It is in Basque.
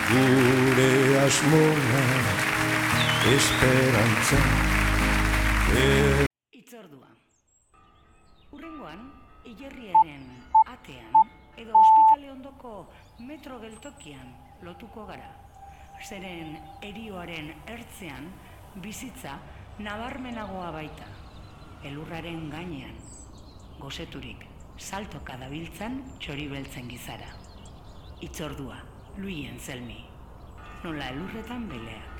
gure asmoa, esperantza. Itzordua. Urrengoan, hilerriaren atean edo ospitale ondoko metro geltokian lotuko gara. Zeren erioaren ertzean bizitza nabarmenagoa baita. Elurraren gainean, goseturik, saltoka dabiltzan txori beltzen gizara. Itzordua, Luien Zelmi. Nola elurretan beleak.